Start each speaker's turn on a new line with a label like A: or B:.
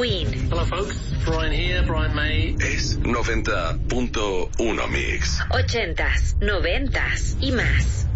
A: Queen.
B: Hello folks, Brian here, Brian May.
C: Es 90.1 Mix.
A: 80s, 90s y más.